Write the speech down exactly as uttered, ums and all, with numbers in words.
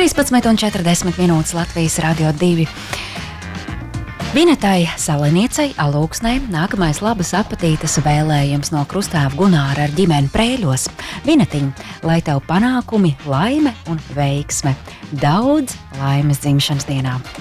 trīspadsmit un četrdesmit minūtes Latvijas Radio divi. Vinetai Saleniecei Alūksnei nākamais labas apetītes vēlējums no krustāva Gunāra ar ģimeni Prēļos. Vinetiņ, lai tev panākumi, laime un veiksme. Daudz laimes dzimšanas dienā!